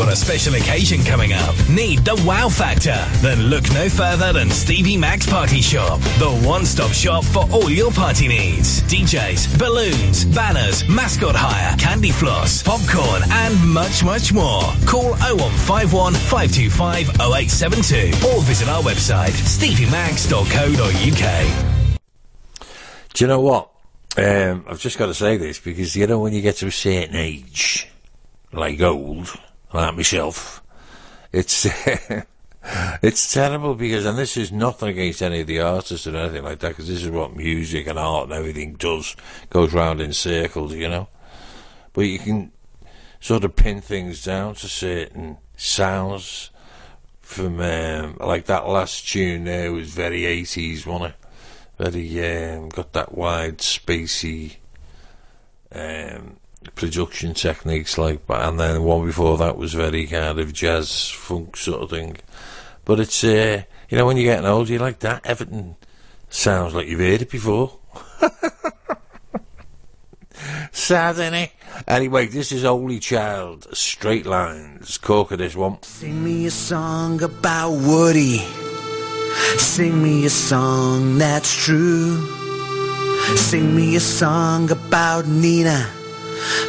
Got a special occasion coming up? Need the wow factor? Then look no further than Stevie Mac's Party Shop, the one-stop shop for all your party needs. DJs, balloons, banners, mascot hire, candy floss, popcorn, and much, much more. Call 0151 525 0872 or visit our website, steviemacs.co.uk. Do you know what? I've just got to say this because, you know, when you get to a certain age, like old, like myself, it's it's terrible because, and this is nothing against any of the artists or anything like that, because this is what music and art and everything does, goes round in circles, you know. But you can sort of pin things down to certain sounds from, like that last tune there was very 80s, wasn't it? Very, got that wide, spacey production techniques, like, and then the one before that was very kind of jazz, funk sort of thing. But it's, you know, when you're getting old, you like that. Everything sounds like you've heard it before. Sad, innit? Anyway, this is Holy Child, Straight Lines. Corker this one. Sing me a song about Woody. Sing me a song that's true. Sing me a song about Nina.